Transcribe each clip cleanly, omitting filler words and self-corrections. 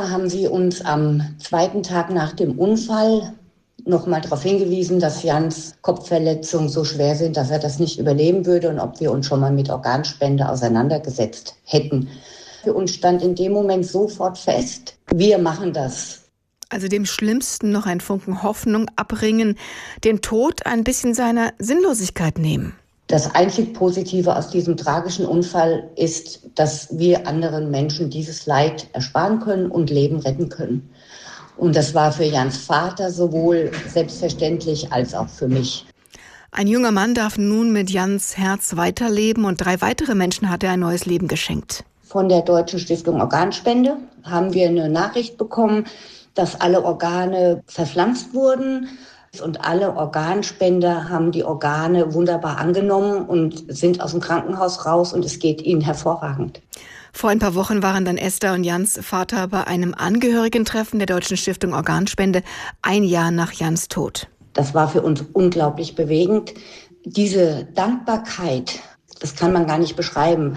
Jahr haben sie uns am 2. Tag nach dem Unfall nochmal darauf hingewiesen, dass Jans Kopfverletzungen so schwer sind, dass er das nicht überleben würde und ob wir uns schon mal mit Organspende auseinandergesetzt hätten. Für uns stand in dem Moment sofort fest, wir machen das. Also dem Schlimmsten noch ein Funken Hoffnung abringen, den Tod ein bisschen seiner Sinnlosigkeit nehmen. Das einzig Positive aus diesem tragischen Unfall ist, dass wir anderen Menschen dieses Leid ersparen können und Leben retten können. Und das war für Jans Vater sowohl selbstverständlich als auch für mich. Ein junger Mann darf nun mit Jans Herz weiterleben und 3 weitere Menschen hat er ein neues Leben geschenkt. Von der Deutschen Stiftung Organspende haben wir eine Nachricht bekommen, dass alle Organe verpflanzt wurden. Und alle Organspender haben die Organe wunderbar angenommen und sind aus dem Krankenhaus raus und es geht ihnen hervorragend. Vor ein paar Wochen waren dann Esther und Jans Vater bei einem Angehörigentreffen der Deutschen Stiftung Organspende, 1 Jahr nach Jans Tod. Das war für uns unglaublich bewegend. Diese Dankbarkeit, das kann man gar nicht beschreiben.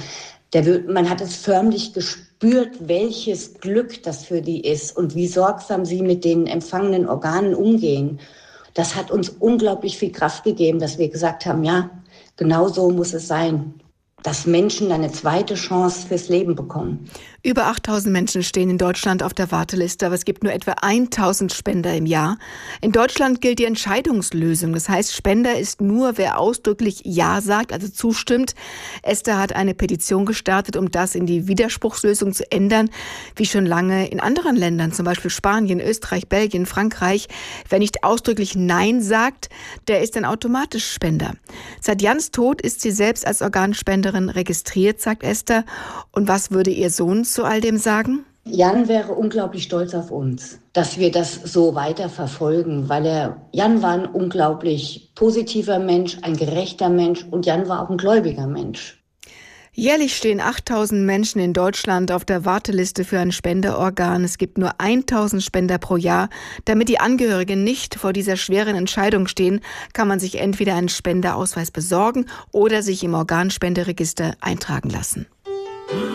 Man hat es förmlich gespürt, welches Glück das für die ist und wie sorgsam sie mit den empfangenen Organen umgehen. Das hat uns unglaublich viel Kraft gegeben, dass wir gesagt haben, ja, genau so muss es sein, dass Menschen eine zweite Chance fürs Leben bekommen. Über 8.000 Menschen stehen in Deutschland auf der Warteliste, aber es gibt nur etwa 1.000 Spender im Jahr. In Deutschland gilt die Entscheidungslösung. Das heißt, Spender ist nur, wer ausdrücklich Ja sagt, also zustimmt. Esther hat eine Petition gestartet, um das in die Widerspruchslösung zu ändern, wie schon lange in anderen Ländern, zum Beispiel Spanien, Österreich, Belgien, Frankreich. Wer nicht ausdrücklich Nein sagt, der ist dann automatisch Spender. Seit Jans Tod ist sie selbst als Organspenderin registriert, sagt Esther. Und was würde ihr Sohn zu all dem sagen? Jan wäre unglaublich stolz auf uns, dass wir das so weiter verfolgen, weil Jan war ein unglaublich positiver Mensch, ein gerechter Mensch und Jan war auch ein gläubiger Mensch. Jährlich stehen 8.000 Menschen in Deutschland auf der Warteliste für ein Spenderorgan. Es gibt nur 1.000 Spender pro Jahr. Damit die Angehörigen nicht vor dieser schweren Entscheidung stehen, kann man sich entweder einen Spenderausweis besorgen oder sich im Organspenderegister eintragen lassen.